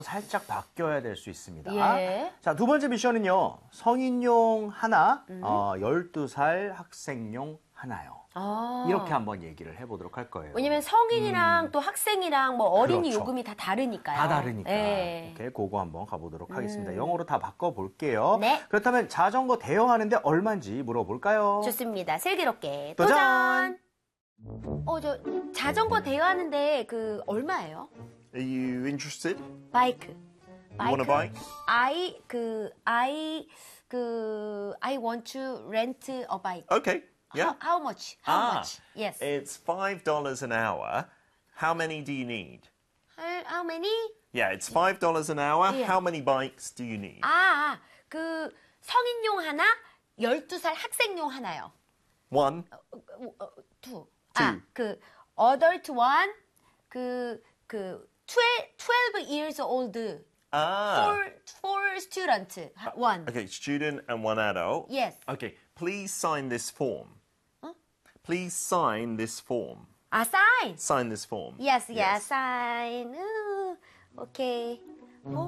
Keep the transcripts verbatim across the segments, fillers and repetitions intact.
살짝 바뀌어야 될 수 있습니다. 예. 자, 두 번째 미션은요. 성인용 하나, 음. 어, 열두 살 학생용 하나요. 아. 이렇게 한번 얘기를 해보도록 할 거예요. 왜냐면 성인이랑 음. 또 학생이랑 뭐 어린이 그렇죠. 요금이 다 다르니까요. 다 다르니까. 네. 오케이, 그거 한번 가보도록 음. 하겠습니다. 영어로 다 바꿔볼게요. 네. 그렇다면 자전거 대여하는데 얼마인지 물어볼까요? 좋습니다. 슬기롭게 도전! 도전! 어, 저 자전거 대여하는데 그 얼마예요? Are you interested? 바이크. You want a bike? I 그 I 그 I want to rent a bike. Okay. Yeah. How, how much? How ah, much? Yes. It's five dollars an hour. How many do you need? How, how many? Yeah, it's five dollars an hour. Yeah. How many bikes do you need? 아, 그 성인용 하나, 열두 살 학생용 하나요. One. 어, two. 아, 그 adult one, 그 그 twelve years old. Ah. For for student one. Okay, student and one adult. Yes. Okay, please sign this form. Huh? Please sign this form. 아, sign. Sign this form. Yes, yes, sign. 음, 오케이. 어.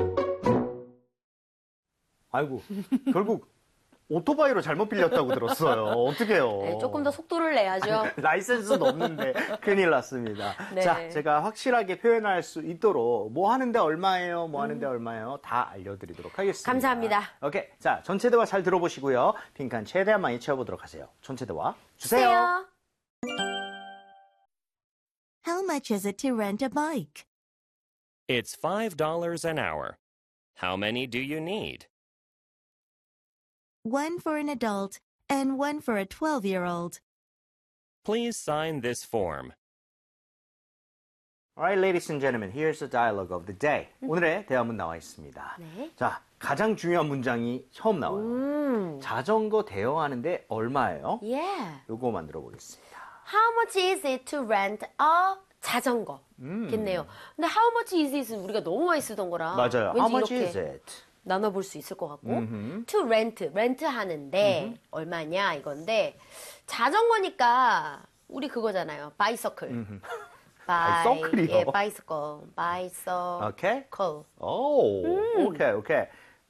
아이고, 결국 오토바이로 잘못 빌렸다고 들었어요. 어떡해요. 네, 조금 더 속도를 내야죠. 라이센스도 없는데 큰일 났습니다. 네. 자, 제가 확실하게 표현할 수 있도록 뭐 하는데 얼마예요, 뭐 하는데 음. 얼마예요 다 알려드리도록 하겠습니다. 감사합니다. 오케이, 자, 전체 대화 잘 들어보시고요. 빈칸 최대한 많이 채워보도록 하세요. 전체 대화 주세요. 주세요. How much is it to rent a bike? It's five dollars an hour. How many do you need? One for an adult and one for a twelve-year-old. Please sign this form. Alright, ladies and gentlemen, here's the dialogue of the day. 오늘의 대화문 나와 있습니다. 네. 자, 가장 중요한 문장이 처음 나와요. 음. 자전거 대여하는데 얼마예요? Yeah. 요거 만들어 보겠습니다. How much is it to rent a 자전거? 음. 겠네요. 근데 how much is it은 우리가 너무 많이 쓰던 거라. 맞아요. 왠지 How much 이렇게 is it? 나눠볼 수 있을 것 같고. 음흠. to rent, rent 하는데 음흠. 얼마냐 이건데 자전거니까 우리 그거잖아요. bicycle. 바이, 바이서클이요? 예, bicycle. bicycle. 오케이. 오. 오, 오케이, 오케이.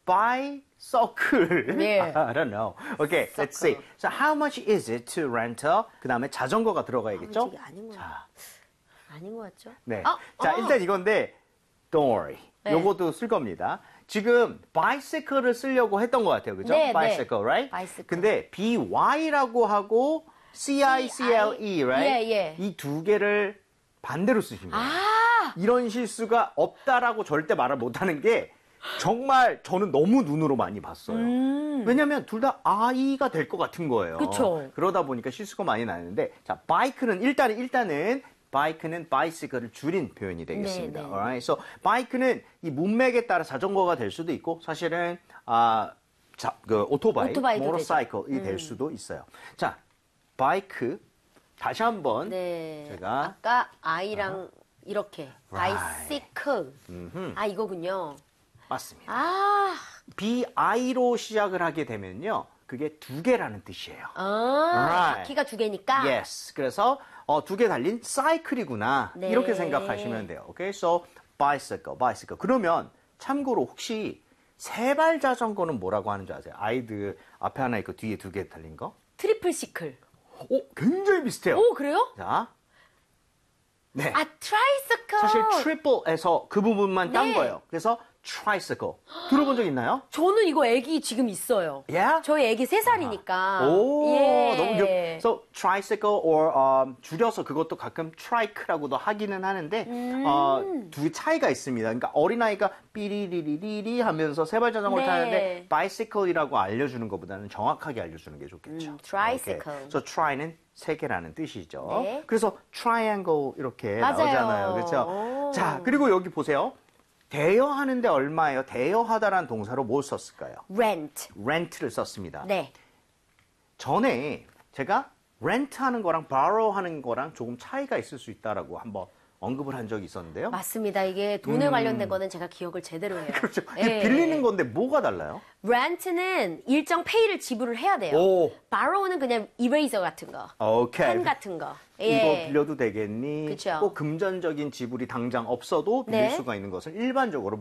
Bicycle. 네. I don't know. Okay, let's see. So how much is it to rent a? 그 다음에 자전거가 들어가야겠죠? 이게 아닌 거 자, 아닌 것 같죠? 네. 아, 자, 어. 일단 이건데, don't worry. 네. 요것도 쓸 겁니다. 지금 bicycle를 쓰려고 했던 것 같아요. 그죠? 네, bicycle, 네. right? bicycle. 근데 by라고 하고 C-I-C-L-E, right? 예, 예. 이 두 개를 반대로 쓰신 거예요. 아, 이런 실수가 없다라고 절대 말을 못하는 게 정말 저는 너무 눈으로 많이 봤어요. 음. 왜냐하면 둘 다 I가 될 것 같은 거예요. 그쵸. 그러다 보니까 실수가 많이 나는데, 자, 바이크는 일단 일단은 바이크는 바이시클을 줄인 표현이 되겠습니다. 네, 네. Alright, so 바이크는 이 문맥에 따라 자전거가 될 수도 있고, 사실은 아, 자, 그 오토바이, 오토바이도 모터사이클이 되죠. 될 음. 수도 있어요. 자, 바이크 다시 한번 네. 제가 아까 아이랑 이렇게 Right. bicycle. 음흠, 아, 이거군요. 맞습니다. 아, 비아이로 시작을 하게 되면요, 그게 두 개라는 뜻이에요. 아, Right. 바퀴가 두 개니까. Yes. 그래서 어, 두 개 달린 사이클이구나. 네. 이렇게 생각하시면 돼요. 오케이. So bicycle, bicycle. 그러면 참고로 혹시 세발 자전거는 뭐라고 하는 줄 아세요? 아이들 앞에 하나 있고 뒤에 두 개 달린 거? 트리플 시클. 오, 굉장히 비슷해요. 오, 그래요? 자. 네. 아, 트라이스클. 사실 트리플에서 그 부분만 딴 네. 거예요. 그래서 tricycle. 들어본 적 있나요? 저는 이거 애기 지금 있어요. Yeah? 저희 애기 세 살이니까. 오, 예. 너무 귀엽. So tricycle or um, 줄여서 그것도 가끔 trike라고도 하기는 하는데 음. 어, 두 차이가 있습니다. 그러니까 어린아이가 삐리리리리리 하면서 세발 자전거를 네. 타는데 bicycle이라고 알려주는 것보다는 정확하게 알려주는 게 좋겠죠. 음, tricycle. 오케이. So try는 세 개라는 뜻이죠. 네. 그래서 triangle 이렇게 맞아요. 나오잖아요. 그렇죠? 오. 자, 그리고 여기 보세요. 대여하는데 얼마예요? 대여하다라는 동사로 뭘 썼을까요? rent. rent를 썼습니다. 네. 전에 제가 rent 하는 거랑 borrow 하는 거랑 조금 차이가 있을 수 있다라고 한번 언급을 한 적이 있었는데요. 맞습니다. 이게 돈에 관련된 거는 제가 기억을 제대로 해요. 그렇죠. 예. 이게 빌리는 건데 뭐가 달라요? 렌트는 일정 페이를 지불을 해야 돼요. 오. borrow는 그냥 이레이저 같은 거, 오케이. 펜 같은 거. 이거 예. 빌려도 되겠니? 그쵸. 꼭 금전적인 지불이 당장 없어도 빌릴 네. 수가 있는 것을 일반적으로